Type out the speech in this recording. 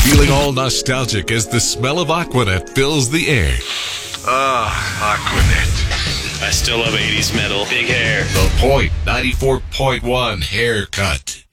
Feeling all nostalgic as the smell of Aquanet fills the air. Aquanet. I still love 80s metal. Big hair. The Point 94.1 haircut.